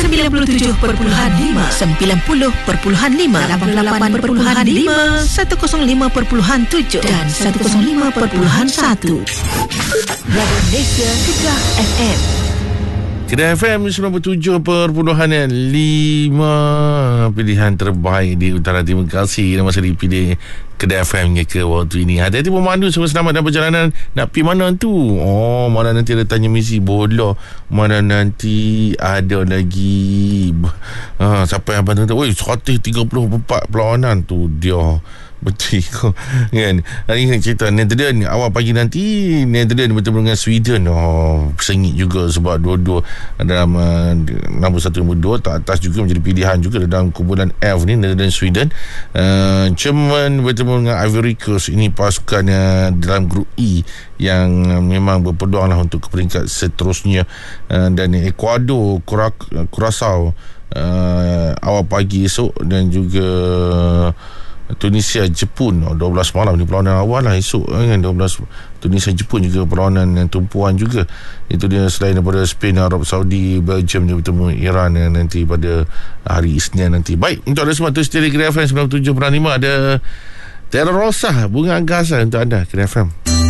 97.5, 90.5, 88.5, 105.7 dan 105.1. Radio Malaysia Kedah FM. Kedah FM 97.5, pilihan terbaik di Utara Timur Kasih. Dan masa dipilih Kedah FM ke waktu ini. Hati-hati pemandu, semua selamat dalam perjalanan. Nak pergi mana tu? Oh, mana nanti ada tanya misi bola. Mana nanti ada lagi siapa yang bantu? Oi, 134 perlawanan tu dia. Betul kan. Hari ini cerita Netherlands awal pagi nanti. Netherlands bertemu dengan Sweden. Sengit juga sebab dua-dua dalam nombor 1 nombor 2 tak atas juga menjadi pilihan juga dalam kumpulan F ni, Netherlands Sweden. Jerman bertemu dengan Ivory Coast. Ini pasukan dalam grup E yang memang berpeluang lah untuk ke peringkat seterusnya. Dan Ecuador Curaçao awal pagi esok, dan juga Tunisia Jepun 12 malam ni perlawanan awal lah esok kan. 12 Tunisia Jepun juga perlawanan yang tumpuan juga. Itu dia selain daripada Spain, Arab Saudi, Belgium dia bertemu Iran nanti pada hari Isnin nanti. Baik, untuk anda semua tu setia di Kedah FM 97.5 ada Terra Rosa, bunga gas untuk anda Kedah FM.